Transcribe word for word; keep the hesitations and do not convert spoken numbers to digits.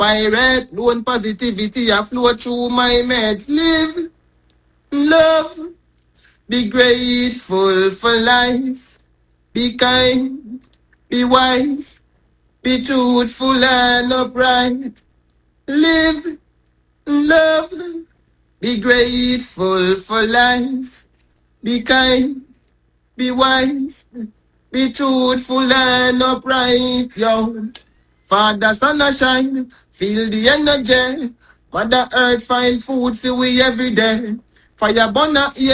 Pirate, loan positivity, I flow through my meds. Live, love, be grateful for life. Be kind, be wise, be truthful and upright. Live, love, be grateful for life. Be kind, be wise, be truthful and upright, yo. Father, sun a shine, feel the energy. Mother Earth find food for we every day. Fire burn a